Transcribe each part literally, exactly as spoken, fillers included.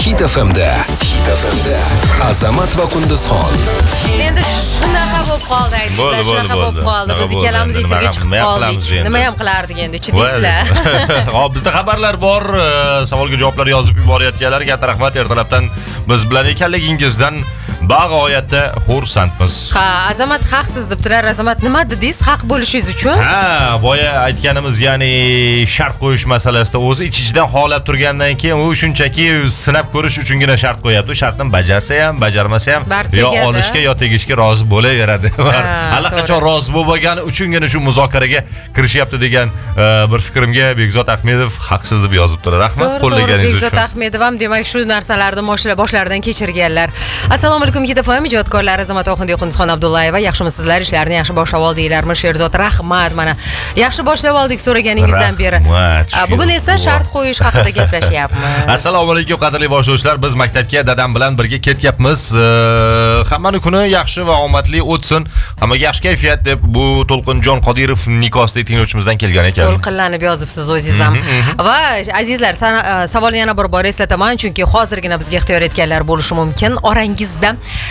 Hit F M'da Hit F M'da Azamat va Qunduzxon. Endi shunaqa bo'lib qoldi, aytishlar shunaqa bo'lib qoldi. Biz ikkalamiz efirga chiqib qoldik. Nima ham qilardik endi, chidaysizlar. Hop, bizda xabarlar bor. Savolga javoblar yozib yuborayotganlar, katta rahmat. Ertalabdan biz bilan ekanligingizdan bag'oyatda xursandmiz. Ha, Azamat haqsiz debdilar. Azamat nima dedingiz? Haq bo'lishingiz uchun? Ha, boya aytganimiz, ya'ni shart qo'yish masalasida o'zi ich-ichidan xohlab turgandan keyin u shunchaki sinab ko'rish uchungina shart qo'yapti. Shartni bajarsa ham, bajarmasa ham yo olishga yo tegishga rozi bo'laveradi. Allaqachon rozi bo'lmagani uchungina shu muzokaraga kirishyapti degan bir fikrimga Bekzod Ahmedov haqsiz deb yozibdilar. Rahmat qo'llaganingiz uchun. Bekzod Ahmedov ham demak shu narsalarni boshlaridan kechirganlar. Assalomu alaykum Hit F M ijodkorlar Azamat Oxundiy, Qunduzxon Abdullayeva. Yaxshimisizlar? Ishlarni yaxshi boshlab oldinglarmi? Sherzod rahmat. Mana yaxshi boshlab oldik so'raganingizdan beri. Bugun esa shart qo'yish haqida gaplashyapmiz. Assalomu alaykum qadrli boshlovchilar. Biz maktabga dadam bilan birga ketyapmiz. Hammani kuni yaxshi va omadli o'tsin. Hammaga yaxshi kayfiyat deb bu To'lqinjon Qodirov Nikosli tinglovchimizdan kelgan ekan. To'lqinlanib yozibsiz o'zingiz ham. Va azizlar, savolni yana bir bor eslataman, chunki hozirgina bizga ixtiyor etganlar bo'lishi mumkin. Orangizda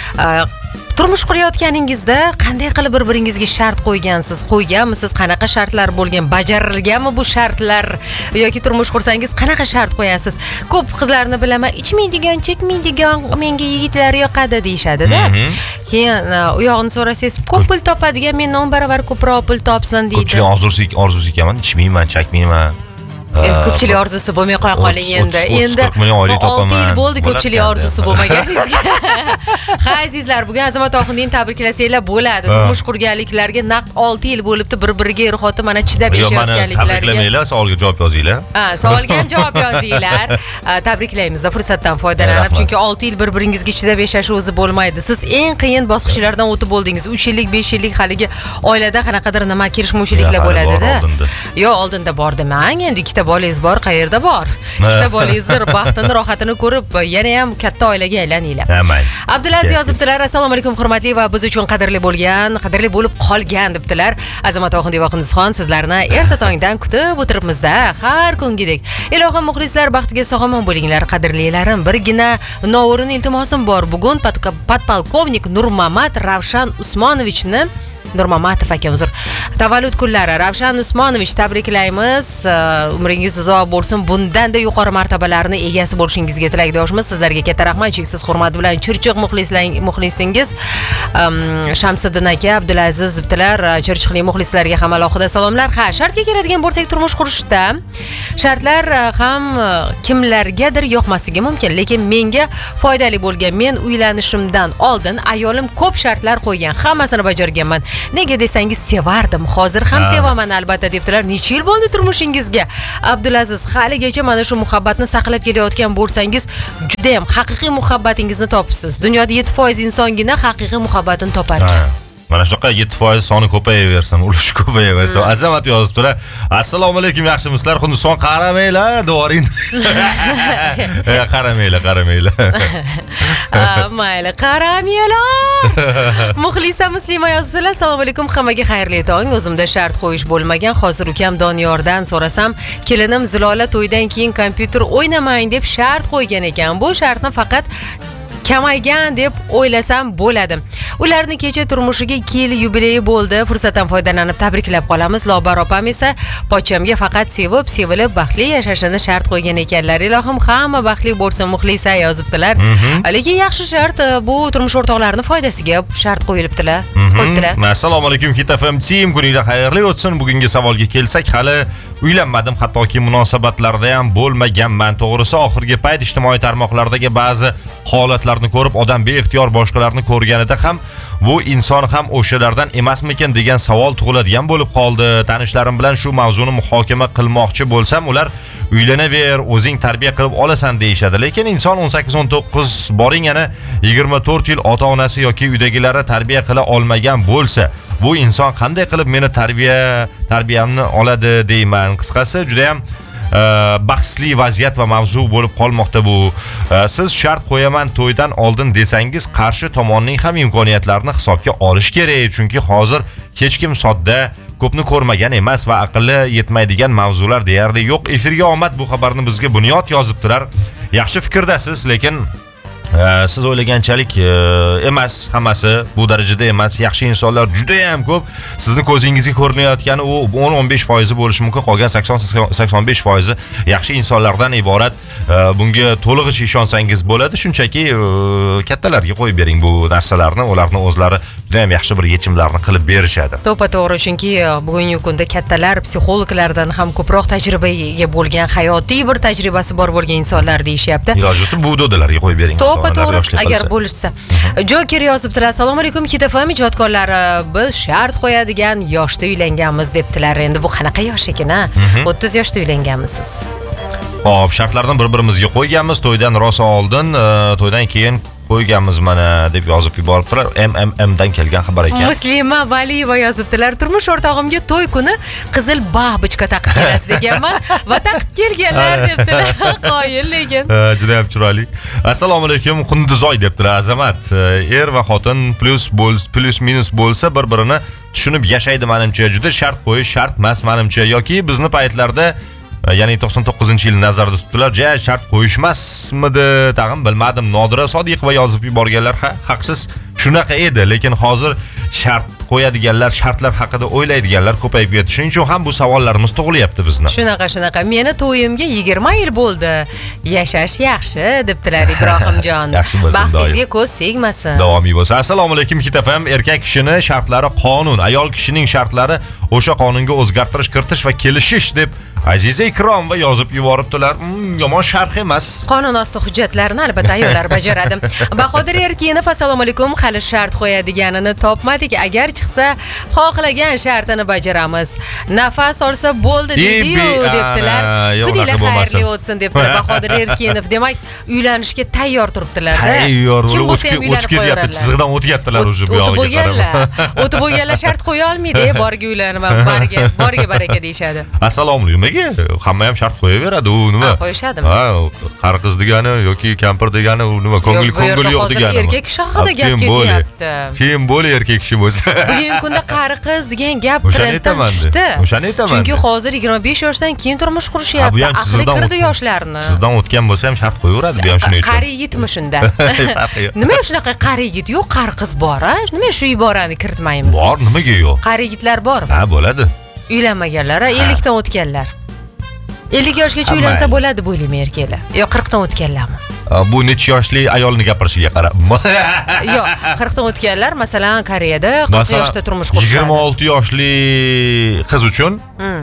turmush qurayotganingizda qanday qilib bir-biringizga shart qo'ygansiz? Qo'yganmisiz? Qanaqa shartlar bo'lgan? Bajarilganmi bu shartlar? Yoki turmush qursangiz qanaqa shart qo'yasiz? Ko'p qizlarni bilaman, ichmaydigan, chekmaydigan, menga yigitlar yoqadi deyshadi-da. Keyin u yog'ini so'rasangiz, ko'p pul topadigan, mendan o'n barobar ko'proq pul topsin deydi. Ko'pchilik orzusi orzusi ekanman, ichmayman, chekmayman. Endi ko'pchilik orzusi bo'lmay qo'ya qoling endi. Endi olti yil bo'ldi ko'pchilik orzusi bo'lmaganingizga. Ha azizlar, bugun Azamat Oxundiyni tabriklasanglar bo'ladi. Turmush qurganliklarga naq olti yil bo'libdi, bir-biriga er-xotin mana chidab yashayotganliklariga. Tabriklamanglar, savolga javob yozinglar. Ha, savolga ham javob yozinglar. Tabriklaymiz, fursatdan foydalanib, chunki olti yil bir-biringizga chidab yashash o'zi bo'lmaydi. Siz eng qiyin bosqichlardan o'tib oldingiz. uch yillik, besh yillik haligi oilada qanaqadir nima kelishmovchiliklar bo'ladi-da. Yo, oldinda bor demang, endi ikkita bolangiz bor, qayerda bor? Ikkita bolangizni baxtini, rohatini ko'rib, yana ham katta oilaga aylaninglar. Abdulaziz yozibdilar. Assalomu alaykum hurmatli va biz uchun qadrli bo'lgan, qadrli bo'lib qolgan debdilar. Azamat Oxundiy va Qunduzxon, sizlarni erta tongdan kutib o'tiribmiz-da, har kungidek. Ilohim muxlislar baxtiga sog'omon bo'linglar, qadrlilarim. Birgina noo'rin iltimosim bor. Bugun podpolkovnik Nurmamat Ravshan Usmonovichni Nurmamatov aka, uzr. Tavallud kunlari. Ravshan Usmonovich, tabriklaymiz. Umringiz uzoq bo'lsin. Bundan-da yuqori martabalarni egasi bo'lishingizga tilakdoshmiz. Sizlarga katta rahmat, cheksiz hurmat bilan Chirchiq muxlisingiz Shamsiddin aka, Abdulaziz debdilar. Chirchiqlik muxlislarga ham alohida salomlar. Ha, shartga keladigan bo'lsak, turmush qurishda shartlar ham kimlargadir yoqmasligi mumkin, lekin menga foydali bo'lgan. Men uylanishimdan oldin ayolim ko'p shartlar qo'ygan, hammasini bajarganman. Nega desangiz, sevardim. Hozir ham sevaman albatta debdilar. Necha yil bo'ldi turmushingizga? Abdulaziz, haligacha mana shu muhabbatni saqlab kelayotgan bo'lsangiz, juda ham haqiqiy muhabbatingizni topibsiz. Dunyoda yetti foiz insongina haqiqiy muhabbatini topar ekan. Mana shunaqa yetti foiz soni ko'payaversin, ulush ko'payaversin. Azamat yozibdilar. Assalomu alaykum, yaxshimisizlar? Qunduzxon qaramanglar, do'ring. Qaramanglar, qaramanglar. Mayli, qaramanglar. Muxlisa Muslima yozibdilar. Assalomu alaykum, hammaga xayrli tong. O'zimda shart qo'yish bo'lmagan. Hozir ukam Doniyordan so'rasam, kelinim Zilola to'ydan keyin kompyuter o'ynamang deb shart qo'ygan ekan. Bu shartni faqat kamaygan deb o'ylasam bo'ladi. Ularni kecha turmushiga ikki yil yubileyi bo'ldi. Fursatdan foydalanib tabriklab qolamiz. Lobar opam esa pochamga faqat sevib, sevilib baxtli yashashini shart qo'ygan ekanlar. Ilohim hamma baxtli bo'lsin, muxlisa yozibdilar. Lekin yaxshi shart bu turmush o'rtoqlarining foydasiga shart qo'yilibdilar. Qo'yibdilar. Assalomu alaykum Hit F M team, kuninglar xayrli o'tsin. Bugungi savolga kelsak, hali uylanmadim, hattoki munosabatlarda ham bo'lmaganman. To'g'risi, oxirgi payt ijtimoiy tarmoqlardagi ba'zi holatlarni ko'rib, odam beixtiyor boshqalarni ko'rganida ham bu inson ham o'shalardan emasmikin degan savol tug'iladigan bo'lib qoldi. Tanishlarim bilan shu mavzuni muhokama qilmoqchi bo'lsam, ular uylanaver, o'zing tarbiya qilib olasan deyshadi. Lekin inson o'n sakkiz o'n to'qqiz, boring yana yigirma to'rt yil ota-onasi yoki uydagilari tarbiya qila olmagan bo'lsa, bu inson qanday qilib meni tarbiya tarbiyamni oladi deyman. Qisqasi, juda ham bahsli vaziyat va mavzu bo'lib qolmoqda bu. Siz shart qo'yaman to'ydan oldin desangiz, qarshi tomonning ham imkoniyatlarini hisobga olish kerak, chunki hozir hech kim sodda ko'pni ko'rmagan emas va aqli yetmaydigan mavzular deyarli yo'q. Efirga omad, bu xabarni bizga Bunyod yozibdilar. yaxshi fikrdasiz, lekin Ee, siz o'ylaganchalik e, emas, hammasi bu darajada emas. Yaxshi insonlar juda ham ko'p. Sizning ko'zingizga ko'rinayotgani u o'n o'n besh foiz bo'lishi mumkin, qolgan sakson sakson besh foiz yaxshi insonlardan iborat. E, bunga to'lig'icha ishonsangiz bo'ladi. Shunchaki e, kattalarga qo'yib bering bu narsalarni, ularni o'zlari juda ham yaxshi bir yechimlarni qilib berishadi. To'g'ri, chunki bugungi kunda kattalar psixologlardan ham ko'proq tajribaga bo'lgan, hayotiy bir tajribasi bor bo'lgan insonlar deyishyapti. Iloji bo'lsa bu dodalarga qo'yib bering. To'g'ri, agar bo'lishsa. Joker yozibdilar. Assalomu alaykum Hit F M ijodkorlari. Biz shart qo'yadigan yoshda uylanganmiz debdilar. Endi bu qanaqa yosh ekan, ha? o'ttiz yoshda uylanganmisiz? Hop, shartlardan bir-birimizga qo'yganmiz. To'ydan rosa oldin, to'ydan keyin qo'yganmiz mana deb yozib yuboribdilar. M M M dan kelgan xabar ekan. Muslima Valiyeva yozibdilar. Turmush o'rtog'imga to'y kuni qizil babichka taqib kelasiz deganman va taqib kelganlar debdilar. Qoyil lekin. Juda ham chiroyli. Assalomu alaykum Qunduzoy debdilar. Azamat, er va xotin plus plus minus bo'lsa bir-birini tushunib yashaydi menimcha. Juda shart qo'yish shart emas menimcha, yoki bizni paytlarda ya'ni to'qson to'qqizinchi yil nazarda tutdilar. Ja shart qo'yishmasmidi? Tag'in bilmadim. Nodira Sodiqova yozib yuborganlar haqsiz shunaqa edi, lekin hozir shart qo'yadiganlar, shartlar haqida o'ylaydiganlar ko'payib ketdi. Shuning uchun ham bu savollarimiz tug'ilyapti bizni. Shunaqa, shunaqa. Meni to'yimga yigirma yil bo'ldi. Yashash yaxshi debdilar Ibrohimjon. Yaxshi bo'lsin, baxtingizga ko'z tegmasin. Davomiy bo'lsin. Assalomu alaykum Hit F M. Erkak kishining shartlari qonun, ayol kishining shartlari o'sha qonunga o'zgartirish, kiritish va kelishish deb Aziza Ikromova yozib yuboribdilar. Hmm, yomon sharh emas. Qonun osti hujjatlarini albatta ayollar bajaradi. Bahodir Erkinov assalomu alaykum. Hali shart qo'yadiganini topmadik. Agar chiqsa, xohlagan shartini bajaramiz. Nafas olsa bo'ldi dedi-yu debdilar. Kuninglar xayrli o'tsin debdilar Bahodir Erkinov. Demak, uylanishga tayyor turibdilar-da. Tayyor bo'lib o'tib ketyapti, chizig'idan o'tyaptilar o'sha bu yo'g'iga. O'tib bo'lganlar. O'tib bo'lganlar shart qo'ya olmaydi. Borga uylanaman, borga, borga baraka deyshadi. Assalomu alaykum. Hamma ham shart qo'yaveradi, u nima? Ha, qo'yishadimi? Ha, qari qiz degani yoki kampir degani u nima? Ko'ngil ko'ngil yo'q degani. Erkak kishi haqida gap ketyapti. Kim bo'l erkak kishi bo'lsa. Bugungi kunda qari qiz degan gap trenddan tushdi. O'shani aytaman. Chunki hozir yigirma besh yoshdan keyin turmush qurishyapti. Aqli kirdi yoshlarni. Sizdan o'tgan bo'lsa ham shart qo'yaveradi, bu ham shuning uchun. Qari yigitmi shunda? Nima shunaqa qari yigit yo'q, qari qiz bor, a? Nima shu iborani kiritmaymiz? Bor, nimaga yo'q? Qari yigitlar bormi? Ha, bo'ladi. Uylanmaganlar, ellik dan o'tganlar. ellik yoshgacha uylansa bo'ladi bo'ylaymi erkaklar? Yo qirq dan o'tganlarmi? Bu necha yoshli ayolni gapirishiga qarab. Yo'q, qirq dan o'tganlar, masalan, Koreyada qirq yoshda turmush qurishadi. yigirma olti yoshli qiz uchun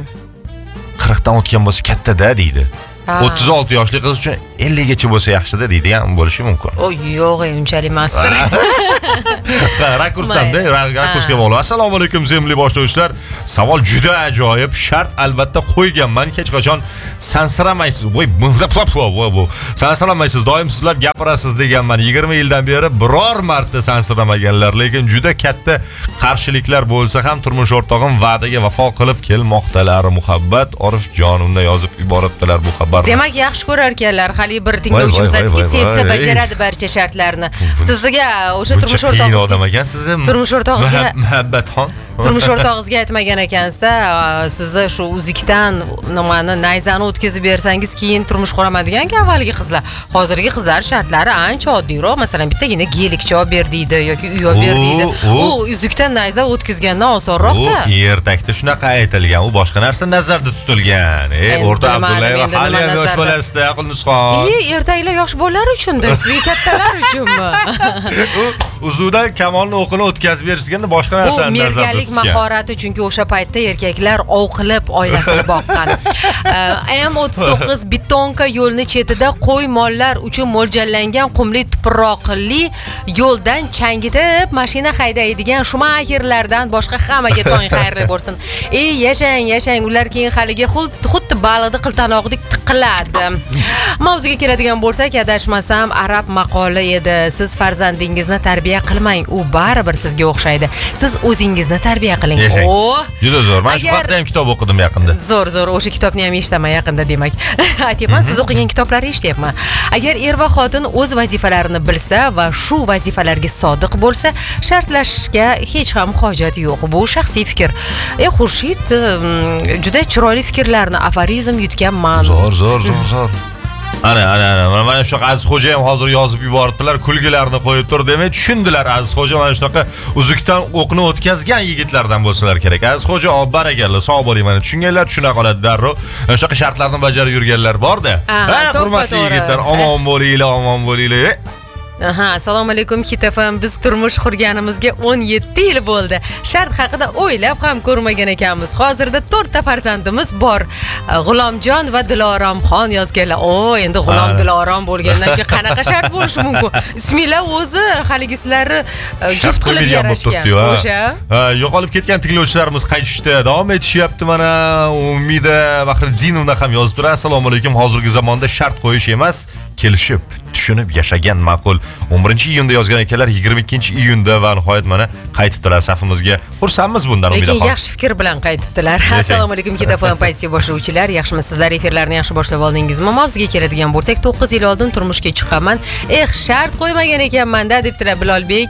qirq dan o'tgan bo'lsa katta-da deydi. o'ttiz olti yoshli qiz uchun ellik gacha bo'lsa yaxshi-da deydi, ham bo'lishi mumkin. O yo'q, unchalik emasdir. Rakursdan-da, rakursga bog'liq. Assalomu alaykum sevimli boshlovchilar. Savol juda ajoyib. Shart albatta qo'yganman. Hech qachon sansiramaysiz. Voy, bu sansiramaysiz. Doim sizlar gapirasiz deganman. yigirma yildan beri biror marta sansiramaganlar, lekin juda katta qarshiliklar bo'lsa ham turmush o'rtog'im va'daga vafo qilib kelmoqdalar. Muhabbat Orif jonimda yozib yuboribdilar bu xabar. Demak, yaxshi ko'rar ekanlar. Hali bir tinglovchimiz aytdiki, sevsa bajaradi barcha shartlarni. Sizga o'sha turmush o'rtog'ingiz odam ekansiz. Turmush o'rtog'ingizga muhabbatxon. Turmush o'rtog'ingizga aytmagan ekansiz-da, sizni shu uzukdan nimani nayzani o'tkazib bersangiz, keyin turmush quraman degan-ku avvalgi qizlar. Hozirgi qizlar shartlari ancha oddiyroq. Masalan, bittagina gelikcha olib ber deydi yoki uy olib ber deydi. U uzukdan nayza o'tkazgandan osonroq-da. U ertakda shunaqa aytilgan, u boshqa narsa nazarda tutilgan. Ey, o'rta Abdullayeva hali ham yosh bolasida, Aqlnusxon. Ey, ertaklar yosh bolalar uchundir, sizga kattalar uchunmi? Uzuvda kamolni o'qini o'tkazib berishganda boshqa narsani nazarda tutgan. Merganlik mahorati, chunki o'sha paytda erkaklar ovqilib oilasini boqqan. M o'ttiz to'qqiz betonka yo'lni chetida qo'y mollar uchun mo'ljallangan qumli tuproqli yo'ldan changitib mashina haydaydigan shumakerlardan boshqa hammaga tong xayrli bo'lsin. Ey, yashang, yashang, ular keyin haliga xuddi baliqni qiltanoqdek tiqiladi. Mavzuga keladigan bo'lsak, adashmasam arab maqoli edi. Siz farzandingizni tarbiya qilmang, u baribir sizga o'xshaydi. Siz o'zingizni tarbiya qiling. O, juda zo'r. Men shu haqda ham kitob o'qidim yaqinda. Zo'r, zo'r. O'sha kitobni ham eshitaman yaqinda, demak. Aytyapman, siz o'qigan kitoblarni eshityapman. Agar er va xotin o'z vazifalarini bilsa va shu vazifalarga sodiq bo'lsa, shartlashishga hech ham hojat yo'q. Bu shaxsiy fikr. Ey Xurshid, juda chiroyli fikrlarni aforizm yutganman. Zo'r, zo'r, zo'r, zo'r. Ana, ana, ana. Mana shu Aziz xo'ja ham hozir yozib yubordilar, kulgilarni qo'yib tur demay tushundilar. Aziz xo'ja mana shunaqa uzukdan o'qni o'tkazgan yigitlardan bo'lsalar kerak. Aziz xo'ja, ob barakalla, sog' bo'ling, mana tushunganlar tushuna qoladi darrov. Shunaqa shartlarni bajarib yurganlar bor-da. Ha, hurmatli yigitlar, omon bo'linglar, omon bo'linglar. Aha, assalomu alaykum Hit F M. Biz turmush qurganimizga o'n yetti yil bo'ldi. Shart haqida o'ylab ham ko'rmagan ekanmiz. Hozirda to'rtta farzandimiz bor. G'ulomjon va Diloromxon yozganlar. O, endi G'ulom Dilorom bo'lgandan keyin qanaqa shart bo'lishi mumkin? Isminglar o'zi haligislari juft qilib yarashgan. O'sha. Ha, yo'qolib ketgan tinglovchilarimiz qaytishda davom etishyapti. Mana Umida Bahridinovna ham yozib turadi. Assalomu alaykum. Hozirgi zamonda shart qo'yish emas, kelishib, tushunib yashagan ma'qul. o'n birinchi iyunda yozgan ekanlar, yigirma ikkinchi iyunda va nihoyat mana qaytibdilar safimizga. Xursandmiz bundan Umidaxon. Lekin yaxshi fikr bilan qaytibdilar. Assalomu alaykum Hit F M pozitsiya boshlovchilar. Yaxshimisizlar? Efirlarni yaxshi boshlab oldingizmi? Mavzuga keladigan bo'lsak, to'qqiz yil oldin turmushga chiqqanman. Eh, shart qo'ymagan ekanman-da, debdilar Bilolbek.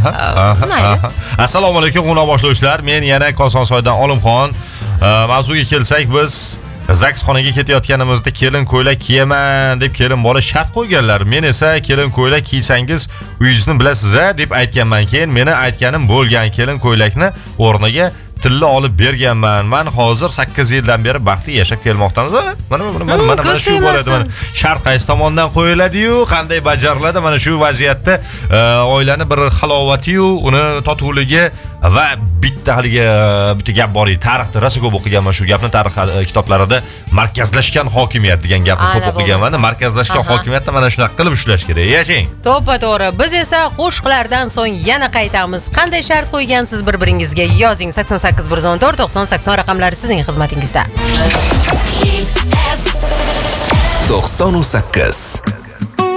Mayli. Assalomu alaykum o'na boshlovchilar. Men yana Kosonsoydan Olimxon. Mavzuga kelsak, biz Zaks xonaga ketayotganimizda kelin ko'ylak kiyaman deb kelin bola shart qo'yganlar. Men esa kelin ko'ylak kiysangiz uyingizni bilasiz-a deb aytganman. Keyin meni aytganim bo'lgan, kelin ko'ylakni o'rniga tilla olib berganman. Men hozir sakkiz yildan beri baxtli yashab kelmoqdamiz. Mana mana mana mana shu bo'ladi. Mana shart qaysi tomondan qo'yiladi-yu, qanday bajariladi? Mana shu vaziyatda oilani bir halovati-yu, uni totuvligi va bitta haligi bitta gap bor edi. Tarixda rosa ko'p o'qiganman shu gapni, tarix kitoblarida markazlashgan hokimiyat degan gapni ko'p o'qiganman. Markazlashgan hokimiyatda mana shunaqa qilib ishlash kerak. Yashang. To'ppa-to'g'ri. Biz esa qo'shiqlardan so'ng yana qaytamiz. Qanday shart qo'ygansiz bir-biringizga? Yozing. sakson sakkiz bir o'n to'rt to'qson sakson raqamlari sizning xizmatingizda. to'qson sakkiz